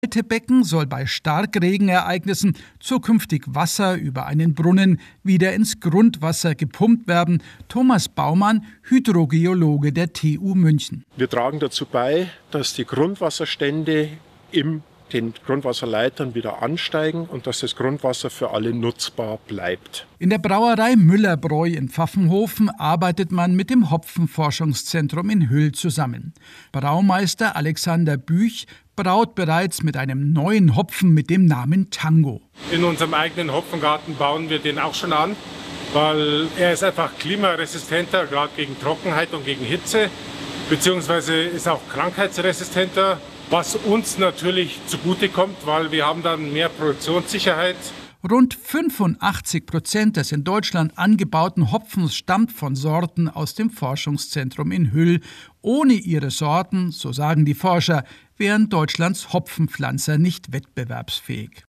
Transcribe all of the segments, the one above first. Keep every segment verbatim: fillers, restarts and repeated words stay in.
Becken soll bei Starkregenereignissen zukünftig Wasser über einen Brunnen wieder ins Grundwasser gepumpt werden. Thomas Baumann, Hydrogeologe der T U München. Wir tragen dazu bei, dass die Grundwasserstände in den Grundwasserleitern wieder ansteigen und dass das Grundwasser für alle nutzbar bleibt. In der Brauerei Müller-Bräu in Pfaffenhofen arbeitet man mit dem Hopfenforschungszentrum in Hüll zusammen. Braumeister Alexander Büch braut bereits mit einem neuen Hopfen mit dem Namen Tango. In unserem eigenen Hopfengarten bauen wir den auch schon an, weil er ist einfach klimaresistenter, gerade gegen Trockenheit und gegen Hitze, beziehungsweise ist auch krankheitsresistenter, was uns natürlich zugutekommt, weil wir haben dann mehr Produktionssicherheit. Rund fünfundachtzig Prozent des in Deutschland angebauten Hopfens stammt von Sorten aus dem Forschungszentrum in Hüll. Ohne ihre Sorten, so sagen die Forscher, wären Deutschlands Hopfenpflanzer nicht wettbewerbsfähig.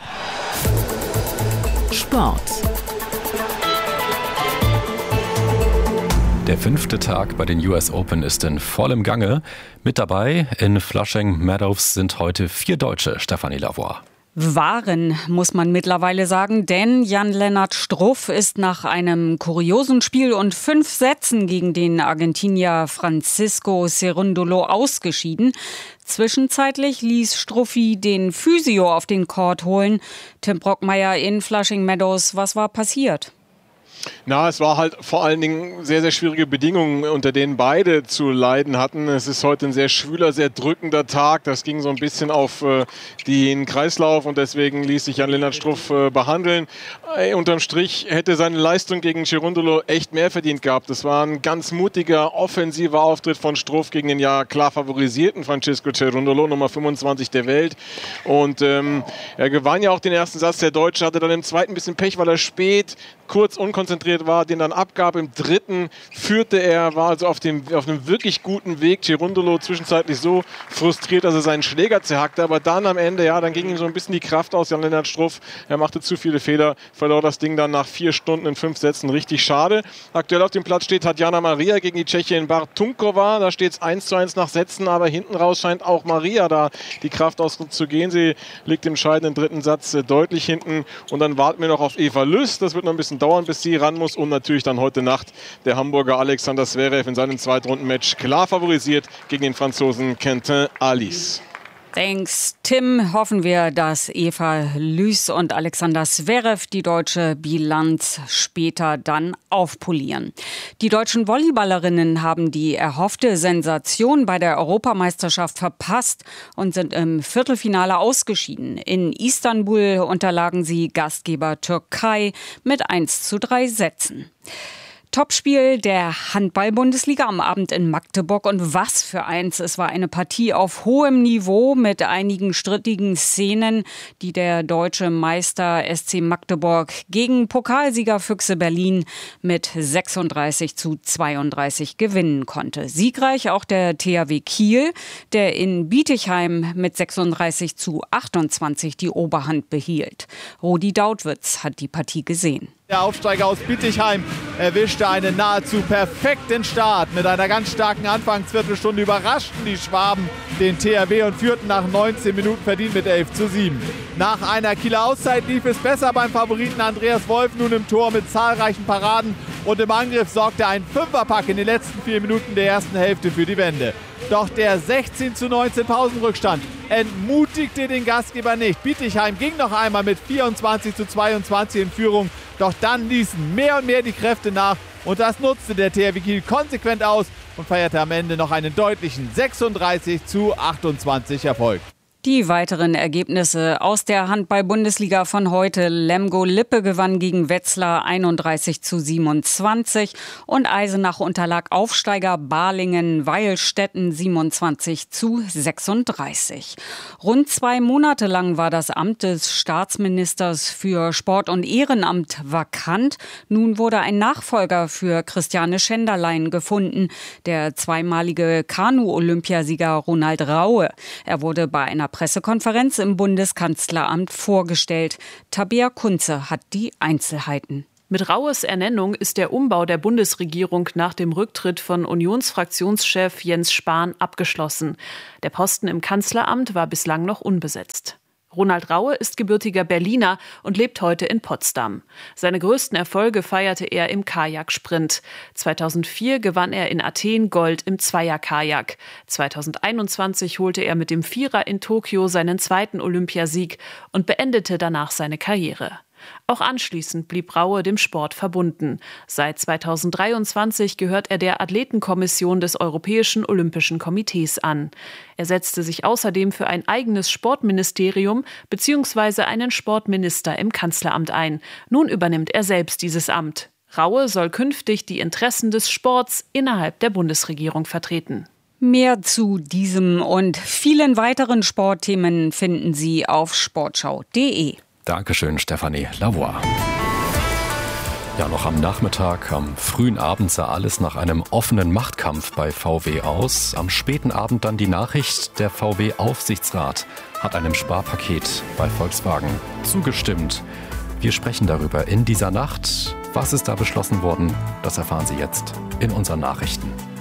Sport. Der fünfte Tag bei den U S Open ist in vollem Gange. Mit dabei in Flushing Meadows sind heute vier Deutsche. Stefanie Lavoie. Waren, muss man mittlerweile sagen, denn Jan-Lennart Struff ist nach einem kuriosen Spiel und fünf Sätzen gegen den Argentinier Francisco Cerundolo ausgeschieden. Zwischenzeitlich ließ Struffi den Physio auf den Court holen. Tim Brockmeier in Flushing Meadows, was war passiert? Na, es war halt vor allen Dingen sehr, sehr schwierige Bedingungen, unter denen beide zu leiden hatten. Es ist heute ein sehr schwüler, sehr drückender Tag. Das ging so ein bisschen auf äh, den Kreislauf und deswegen ließ sich Jan-Lennart Struff äh, behandeln. Äh, unterm Strich hätte seine Leistung gegen Cerundolo echt mehr verdient gehabt. Das war ein ganz mutiger, offensiver Auftritt von Struff gegen den ja klar favorisierten Francisco Cerundolo, Nummer fünfundzwanzig der Welt. Und ähm, er gewann ja auch den ersten Satz. Der Deutsche hatte dann im zweiten ein bisschen Pech, weil er spät, kurz unkonzentriert war, den dann abgab. Im dritten führte er, war also auf, dem, auf einem wirklich guten Weg. Cerundolo zwischenzeitlich so frustriert, dass er seinen Schläger zerhackte. Aber dann am Ende, ja, dann ging ihm so ein bisschen die Kraft aus. Jan-Lennart Struff, er machte zu viele Fehler, verlor das Ding dann nach vier Stunden in fünf Sätzen. Richtig schade. Aktuell auf dem Platz steht Tatjana Maria gegen die Tschechin Bartunkova. Da steht es eins zu eins nach Sätzen, aber hinten raus scheint auch Maria da die Kraft auszugehen. Sie liegt im entscheidenden dritten Satz äh, deutlich hinten. Und dann warten wir noch auf Eva Lüss. Das wird noch ein bisschen dauern, bis sie ran muss. Und natürlich dann heute Nacht der Hamburger Alexander Zverev in seinem Zweitrunden-Match klar favorisiert gegen den Franzosen Quentin Alice. Thanks, Tim. Hoffen wir, dass Eva Lüß und Alexander Zverev die deutsche Bilanz später dann aufpolieren. Die deutschen Volleyballerinnen haben die erhoffte Sensation bei der Europameisterschaft verpasst und sind im Viertelfinale ausgeschieden. In Istanbul unterlagen sie Gastgeber Türkei mit eins zu drei Sätzen. Topspiel der Handball-Bundesliga am Abend in Magdeburg und was für eins. Es war eine Partie auf hohem Niveau mit einigen strittigen Szenen, die der deutsche Meister S C Magdeburg gegen Pokalsieger Füchse Berlin mit sechsunddreißig zu zweiunddreißig gewinnen konnte. Siegreich auch der T H W Kiel, der in Bietigheim mit sechsunddreißig zu achtundzwanzig die Oberhand behielt. Rudi Dautwitz hat die Partie gesehen. Der Aufsteiger aus Bietigheim erwischte einen nahezu perfekten Start. Mit einer ganz starken Anfangsviertelstunde überraschten die Schwaben den T H W und führten nach neunzehn Minuten verdient mit elf zu sieben. Nach einer Kieler Auszeit lief es besser beim Favoriten Andreas Wolf, nun im Tor mit zahlreichen Paraden. Und im Angriff sorgte ein Fünferpack in den letzten vier Minuten der ersten Hälfte für die Wende. Doch der sechzehn zu neunzehn Pausenrückstand entmutigte den Gastgeber nicht. Bietigheim ging noch einmal mit vierundzwanzig zu zweiundzwanzig in Führung. Doch dann ließen mehr und mehr die Kräfte nach. Und das nutzte der T H W Kiel konsequent aus und feierte am Ende noch einen deutlichen sechsunddreißig zu achtundzwanzig Erfolg. Die weiteren Ergebnisse aus der Handball-Bundesliga von heute. Lemgo-Lippe gewann gegen Wetzlar einunddreißig zu siebenundzwanzig und Eisenach unterlag Aufsteiger Balingen-Weilstätten siebenundzwanzig zu sechsunddreißig. Rund zwei Monate lang war das Amt des Staatsministers für Sport und Ehrenamt vakant. Nun wurde ein Nachfolger für Christiane Schenderlein gefunden, der zweimalige Kanu-Olympiasieger Ronald Raue. Er wurde bei einer Pressekonferenz im Bundeskanzleramt vorgestellt. Tabea Kunze hat die Einzelheiten. Mit Raues Ernennung ist der Umbau der Bundesregierung nach dem Rücktritt von Unionsfraktionschef Jens Spahn abgeschlossen. Der Posten im Kanzleramt war bislang noch unbesetzt. Ronald Raue ist gebürtiger Berliner und lebt heute in Potsdam. Seine größten Erfolge feierte er im Kajaksprint. zweitausendvier gewann er in Athen Gold im Zweierkajak. zweitausendeinundzwanzig holte er mit dem Vierer in Tokio seinen zweiten Olympiasieg und beendete danach seine Karriere. Auch anschließend blieb Raue dem Sport verbunden. Seit zweitausenddreiundzwanzig gehört er der Athletenkommission des Europäischen Olympischen Komitees an. Er setzte sich außerdem für ein eigenes Sportministerium bzw. einen Sportminister im Kanzleramt ein. Nun übernimmt er selbst dieses Amt. Raue soll künftig die Interessen des Sports innerhalb der Bundesregierung vertreten. Mehr zu diesem und vielen weiteren Sportthemen finden Sie auf sportschau punkt de. Dankeschön, Stefanie Lavoie. Ja, noch am Nachmittag, am frühen Abend sah alles nach einem offenen Machtkampf bei V W aus. Am späten Abend dann die Nachricht, der V W-Aufsichtsrat hat einem Sparpaket bei Volkswagen zugestimmt. Wir sprechen darüber in dieser Nacht. Was ist da beschlossen worden? Das erfahren Sie jetzt in unseren Nachrichten.